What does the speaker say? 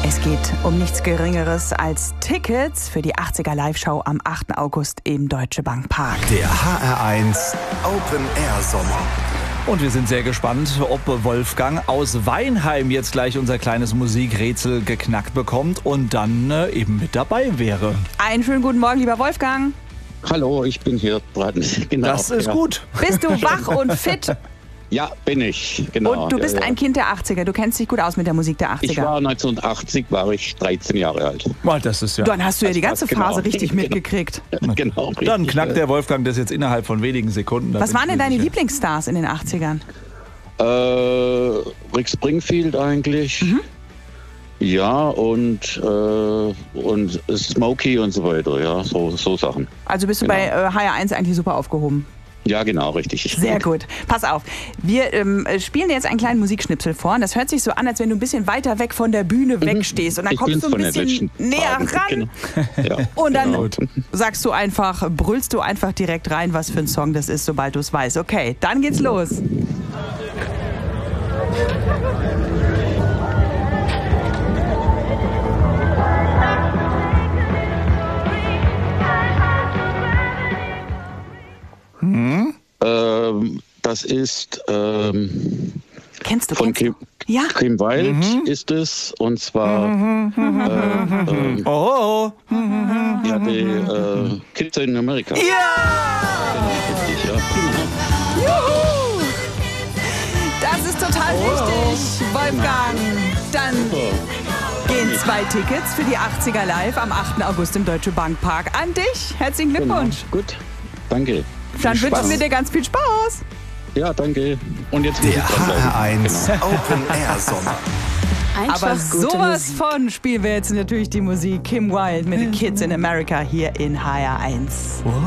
Es geht um nichts Geringeres als Tickets für die 80er Live-Show am 8. August im Deutsche Bank Park. Der HR1 Open Air Sommer. Und wir sind sehr gespannt, ob Wolfgang aus Weinheim jetzt gleich unser kleines Musikrätsel geknackt bekommt und dann eben mit dabei wäre. Einen schönen guten Morgen, lieber Wolfgang. Hallo, ich bin hier dran. Genau, Das ist gut. Bist du wach und fit? Ja, bin ich. Genau. Und du bist ja. ein Kind der 80er. Du kennst dich gut aus mit der Musik der 80er. Ich war 1980, war ich 13 Jahre alt. Das ist ja. Dann hast du ja die ganze Genau. Phase richtig mitgekriegt. Genau. Dann richtig, knackt der Wolfgang das jetzt innerhalb von wenigen Sekunden. Da Was bin waren ich denn mir deine sicher. Lieblingsstars in den 80ern? Rick Springfield eigentlich. Ja, und Smokey und so weiter. Ja, so Sachen. Also bist du Genau. bei HR1 eigentlich super aufgehoben. Ja, genau, richtig. Sehr gut. Pass auf, wir spielen dir jetzt einen kleinen Musikschnipsel vor. Und das hört sich so an, als wenn du ein bisschen weiter weg von der Bühne wegstehst. Und dann Ich kommst bin's du ein von den bisschen letzten näher Tagen. ran. Genau. Ja. Und dann Genau. sagst du einfach, brüllst du einfach direkt rein, was für ein Song das ist, sobald du es weißt. Okay, dann geht's los. Das ist Kennst du? von Kennst du? Ja. Kim Wilde ist es, und zwar Oh, ja, die Kids in America. Ja! Richtig, ja. Genau. Juhu! Das ist total richtig, Wolfgang. Dann gehen 2 Tickets für die 80er Live am 8. August im Deutsche Bank Park an dich. Herzlichen Glückwunsch. Genau. Gut, danke. Dann Viel wünschen Spaß. wir dir ganz viel Spaß. Ja, danke. Und jetzt muss Der ich dranbleiben. HR1 Open Air Sommer. Aber sowas von spielen wir jetzt natürlich die Musik Kim Wilde mit The Kids in America hier in HR1.